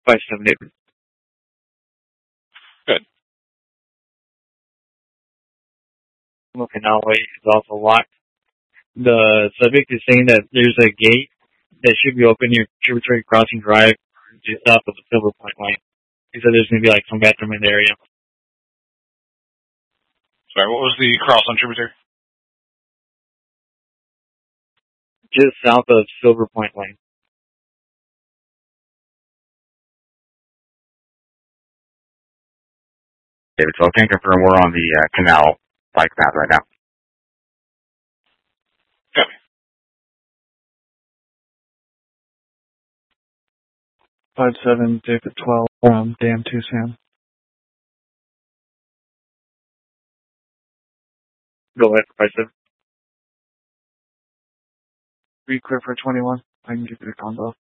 5-7 David. Good. Okay, now wait, it's also locked. The subject is saying that there's a gate that should be open near Tributary Crossing Drive, just south of the Silver Point line. He said there's going to be like some bathroom in the area. Sorry, what was the cross on Tributary? Just south of Silver Point Lane. David, so I can confirm we're on the canal bike path right now. Copy. 5-7 David 12 from Dam 2 Sam. Go ahead for 5-7. Be clear for 21. I can give you a combo.